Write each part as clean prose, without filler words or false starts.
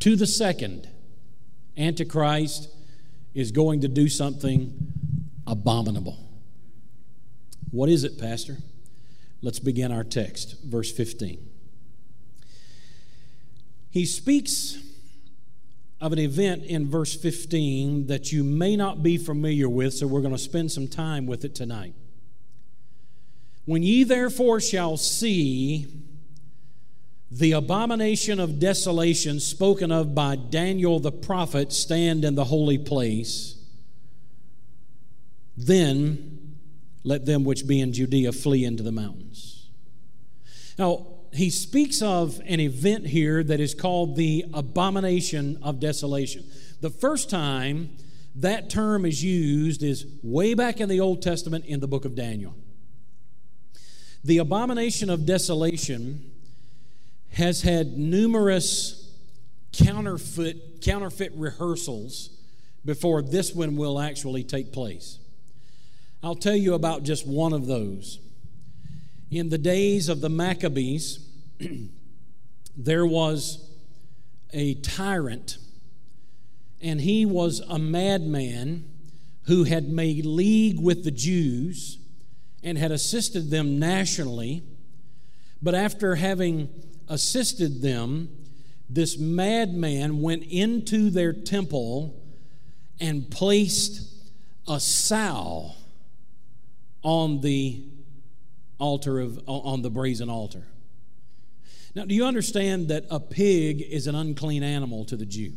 to the second, Antichrist is going to do something abominable. What is it, Pastor? Let's begin our text, verse 15. He speaks of an event in verse 15 that you may not be familiar with, so we're going to spend some time with it tonight. When ye therefore shall see the abomination of desolation spoken of by Daniel the prophet stand in the holy place, then let them which be in Judea flee into the mountains. Now, he speaks of an event here that is called the abomination of desolation. The first time that term is used is way back in the Old Testament in the book of Daniel. The abomination of desolation has had numerous counterfeit rehearsals before this one will actually take place. I'll tell you about just one of those. In the days of the Maccabees, there was a tyrant, and he was a madman who had made league with the Jews and had assisted them nationally. But after having assisted them, this madman went into their temple and placed a sow on the brazen altar. Now, do you understand that a pig is an unclean animal to the Jew?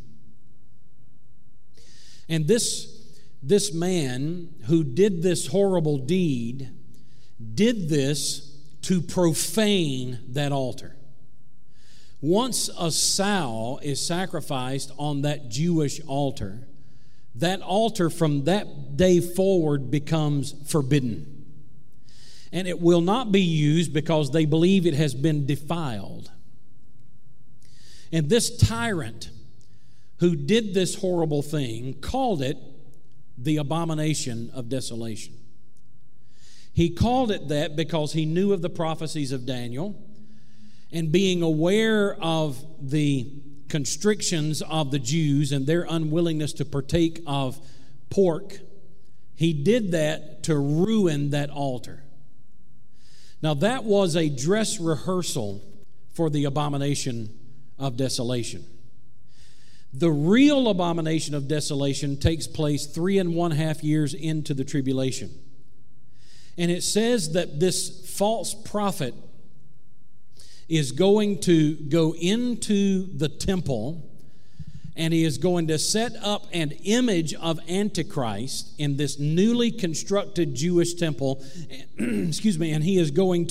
And this man who did this horrible deed did this to profane that altar. Once a sow is sacrificed on that Jewish altar, that altar from that day forward becomes forbidden. And it will not be used because they believe it has been defiled. And this tyrant who did this horrible thing called it the abomination of desolation. He called it that because he knew of the prophecies of Daniel, and being aware of the constrictions of the Jews and their unwillingness to partake of pork, he did that to ruin that altar. Now, that was a dress rehearsal for the abomination of desolation. The real abomination of desolation takes place 3.5 years into the tribulation. And it says that this false prophet is going to go into the temple, and he is going to set up an image of Antichrist in this newly constructed Jewish temple. Excuse me, and he is going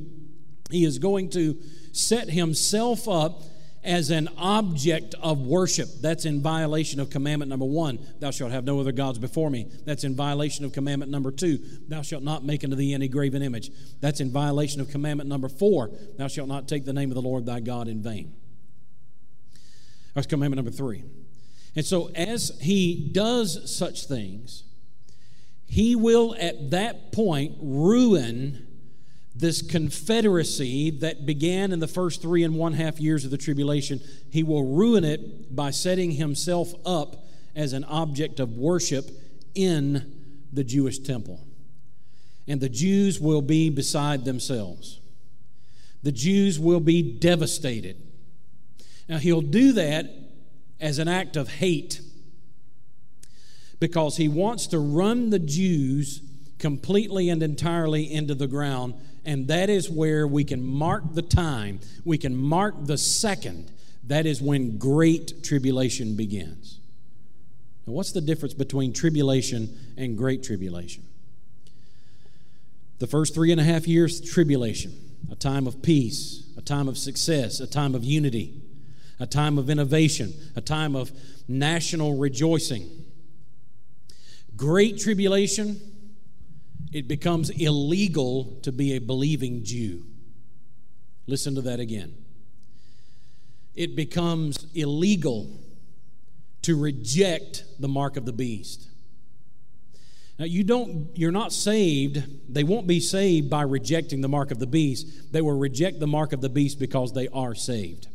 to set himself up as an object of worship. That's in violation of commandment number 1, thou shalt have no other gods before me. That's in violation of commandment number 2, thou shalt not make unto thee any graven image. That's in violation of commandment number 4, thou shalt not take the name of the Lord thy God in vain. That's commandment number 3. And so as he does such things, he will at that point ruin this confederacy that began in the first 3.5 years of the tribulation. He will ruin it by setting himself up as an object of worship in the Jewish temple. And the Jews will be beside themselves. The Jews will be devastated. Now, he'll do that as an act of hate because he wants to run the Jews completely and entirely into the ground. And that is where we can mark the time. We can mark the second. That is when great tribulation begins. Now, what's the difference between tribulation and great tribulation? The first 3.5 years, tribulation, a time of peace, a time of success, a time of unity, a time of innovation, a time of national rejoicing. Great tribulation, it becomes illegal to be a believing Jew. Listen to that again. It becomes illegal to reject the mark of the beast. Now, you're not saved. They won't be saved by rejecting the mark of the beast. They will reject the mark of the beast because they are saved.